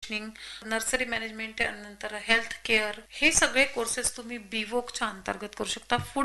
Conditioning, nursery management, नंतर health care, हे सगळे कोर्सेस तुम्ही बीवोकच्या अंतर्गत करू शकता. फूड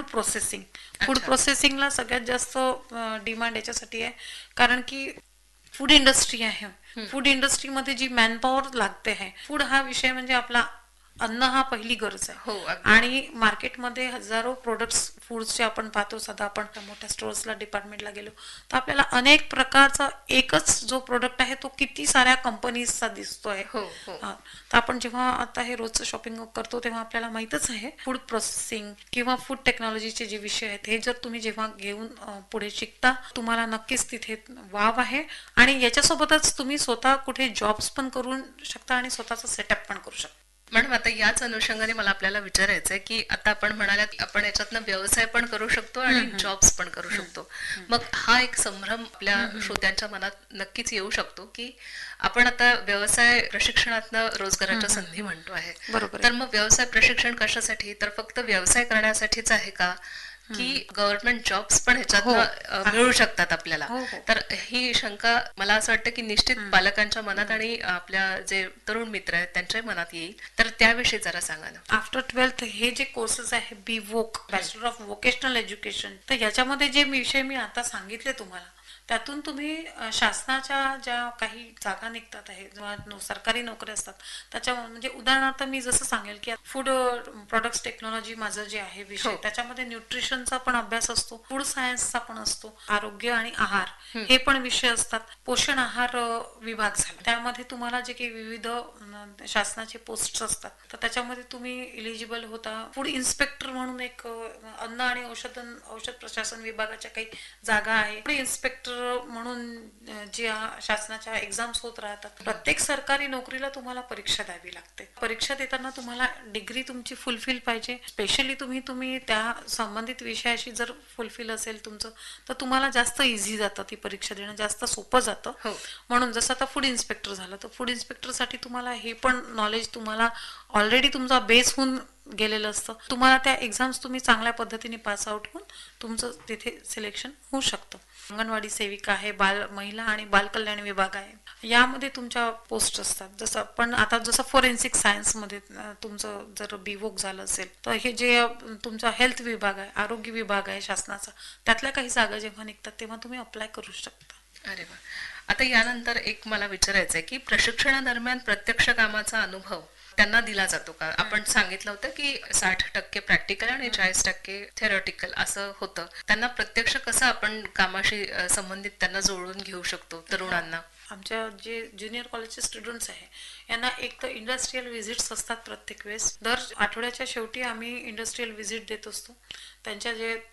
अच्छा. प्रोसेसिंगला सगळ्यात जास्त डिमांड याच्यासाठी आहे, कारण की फूड इंडस्ट्री आहे. फूड इंडस्ट्रीमध्ये जी मॅनपॉवर लागते आहे, फूड हा विषय म्हणजे आपला अन्न हा पहिली गरज आहे. हो, अगदी. आणि मार्केटमध्ये हजारो प्रोडक्ट्स फूड्सचे आपण पाहतो. साधा आपण मोठ्या स्टोर्सला डिपार्टमेंटला गेलो तर आपल्याला अनेक प्रकारचा एकच जो प्रोडक्ट आहे तो किती साऱ्या कंपनीजचा दिसतोय. हो, हो. तर आपण जेव्हा आता हे रोजचं शॉपिंग करतो तेव्हा आपल्याला माहीतच आहे फूड प्रोसेसिंग किंवा फूड टेक्नॉलॉजीचे जे विषय आहेत हे जर तुम्ही जेव्हा घेऊन पुढे शिकता, तुम्हाला नक्कीच तिथे वाव आहे. आणि याच्यासोबतच तुम्ही स्वतः कुठे जॉब्स पण करू शकता आणि स्वतःचा सेटअप पण करू शकता. मॅडम, आता याच अनुषंगाने मला आपल्याला विचारायचं आहे की आता आपण म्हणालात की आपण याच्यातनं व्यवसाय पण करू शकतो आणि जॉब्स पण करू शकतो. मग हा एक संभ्रम आपल्या श्रोत्यांच्या मनात नक्कीच येऊ शकतो की आपण आता व्यवसाय प्रशिक्षणातनं रोजगाराच्या संधी म्हणतो आहे, बरोबर तर आहे. मग व्यवसाय प्रशिक्षण कशासाठी, तर फक्त व्यवसाय करण्यासाठीच आहे का, की गव्हर्नमेंट जॉब्स पण हो ह्याच्यातनं आहे. मिळू शकतात आपल्याला? हो हो. तर ही शंका मला असं वाटतं की निश्चित पालकांच्या मनात आणि आपल्या जे तरुण मित्र आहेत त्यांच्याही मनात येईल, तर त्याविषयी जरा सांगा ना. आफ्टर 12th हे जे कोर्सेस आहे BVoc, bachelor of vocational education, तर याच्यामध्ये जे विषय मी आता सांगितले तुम्हाला, त्यातून तुम्ही शासनाच्या ज्या काही जागा निघतात आहे जेव्हा सरकारी नोकऱ्या असतात त्याच्या म्हणजे उदाहरणार्थ मी जसं सांगेल की फूड प्रोडक्ट्स टेक्नॉलॉजी माझं जे आहे विषय, हो. त्याच्यामध्ये न्यूट्रिशनचा पण अभ्यास असतो, फूड सायन्सचा पण असतो, आरोग्य आणि आहार हं. हे पण विषय असतात. पोषण आहार विभाग झाला, त्यामध्ये तुम्हाला जे काही विविध शासनाचे पोस्ट असतात तर त्याच्यामध्ये तुम्ही इलिजिबल होता. फूड इन्स्पेक्टर म्हणून एक अन्न आणि औषध प्रशासन विभागाच्या काही जागा आहे. फूड इन्स्पेक्टर म्हणून ज्या शासनाच्या एक्झाम्स होत राहतात. प्रत्येक सरकारी नोकरीला तुम्हाला परीक्षा द्यावी लागते. परीक्षा देताना तुम्हाला डिग्री तुमची फुलफिल पाहिजे. स्पेशली तुम्ही त्या संबंधित विषयाशी जर फुलफिल असेल तुमचं, तर तुम्हाला जास्त इझी जातं, ती परीक्षा देणं जास्त सोपं जातं. हो. म्हणून जसं आता फूड इन्स्पेक्टर झालं तर फूड इन्स्पेक्टरसाठी तुम्हाला हे पण नॉलेज तुम्हाला ऑलरेडी तुमचा बेस होऊन गेलेलं असतं. तुम्हाला त्या एक्झाम्स तुम्ही चांगल्या पद्धतीने पास आउट होऊन तुमचं तिथे सिलेक्शन होऊ शकतं. अंगणवाडी सेविका आहे, महिला आणि बालकल्याण विभाग आहे, यामध्ये तुमच्या पोस्ट असतात. जसं पण आता जसं फॉरेन्सिक सायन्समध्ये तुमचं जर बीवोक झालं असेल तर हे जे तुमचा हेल्थ विभाग आहे, आरोग्य विभाग आहे शासनाचा, त्यातल्या काही जागा जेव्हा निघतात तेव्हा तुम्ही अप्लाय करू शकता. अरे वा. आता यानंतर एक मला विचारायचं आहे की प्रशिक्षणादरम्यान प्रत्यक्ष कामाचा अनुभव त्यांना दिला जातो का? आपण सांगितलं होतं की 60% प्रॅक्टिकल आणि 40% थेरॉटिकल असं होतं. त्यांना प्रत्यक्ष कसं आपण कामाशी संबंधित त्यांना जोडून घेऊ शकतो तरुणांना? आमच्या जे ज्युनियर कॉलेजचे स्टुडंट्स आहे यांना एक तर इंडस्ट्रियल व्हिजिट्स असतात प्रत्येक वेळेस. दर आठवड्याच्या शेवटी आम्ही इंडस्ट्रियल व्हिजिट देत असतो. त्यांच्या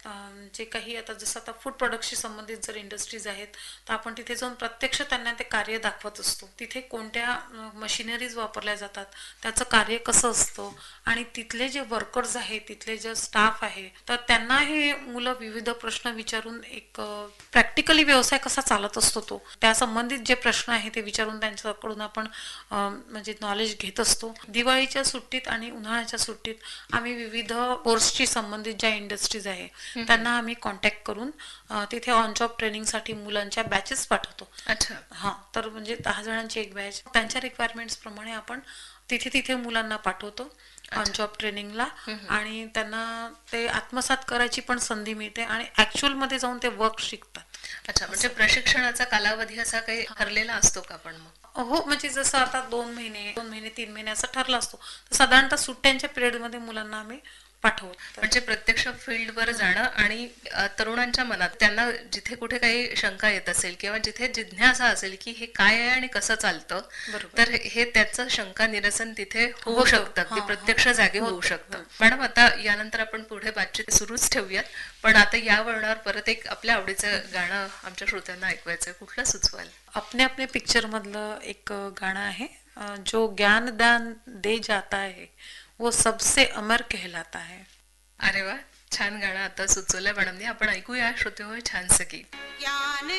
जे काही आता जसं आता फूड प्रोडक्टशी संबंधित जर इंडस्ट्रीज आहेत तर आपण तिथे जाऊन प्रत्यक्ष त्यांना ते कार्य दाखवत असतो. तिथे कोणत्या मशिनरीज वापरल्या जातात, त्याचं कार्य कसं असतं आणि तिथले जे वर्कर्स आहेत, तिथले जे स्टाफ आहे, तर त्यांना हे मुलं विविध प्रश्न विचारून एक प्रॅक्टिकली व्यवसाय कसा चालत असतो तो त्या संबंधित जे प्रश्न आहे ते विचारून त्यांच्याकडून आपण म्हणजे नॉलेज घेत असतो. दिवाळीच्या सुट्टीत आणि उन्हाळ्याच्या सुट्टीत आम्ही विविध कोर्सशी संबंधित ज्या इंडस्ट्रीज आहे त्यांना आम्ही कॉन्टॅक्ट करून तिथे ऑन जॉब ट्रेनिंगसाठी मुलांच्या बॅचेस पाठवतो. अच्छा. हां, तर म्हणजे 10 जणांची एक बॅच, त्यांच्या रिक्वायरमेंट्स प्रमाणे आपण तिथे मुलांना पाठवतो ऑन अच्छा. जॉब ट्रेनिंगला. आणि त्यांना ते आत्मसात करायची पण संधी मिळते आणि ऍक्च्युअल मध्ये जाऊन ते वर्क शिकतात. अच्छा, म्हणजे प्रशिक्षणाचा कालावधी असा काही ठरलेला असतो का पण मग? हो, म्हणजे जसं आता 2 महिने 3 महिने असं ठरलं असतो, तर साधारणतः सुट्ट्यांच्या पिरियडमध्ये मुलांना आम्ही पाठवतो. म्हणजे प्रत्यक्ष फील्डवर जाणं आणि तरुणांच्या मनात त्यांना जिथे कुठे काही शंका येत असेल किंवा जिथे जिज्ञासा असेल की हे काय आहे आणि कसं चालतं, बरोबर. तर हे त्याचं शंका निरसन तिथे होऊ होतं. शकतं, ते हां, प्रत्यक्ष हां. जागी होऊ होतं. शकतं. मॅडम, आता यानंतर आपण पुढे बातचीत सुरूच ठेवूयात, पण आता या वळणावर परत एक आपल्या आवडीचं गाणं आमच्या श्रोत्यांना ऐकवायचं. कुठलं सुचवाल? अपने अपने पिक्चर मधलं एक गाणं आहे, जो ज्ञान दान दे जाता है वो सबसे अमर कहलाता है. अरे वा, छान गाणं आता सुचवलंय मॅडमने. आपण ऐकूया श्रोते होय छानसं की. ज्ञान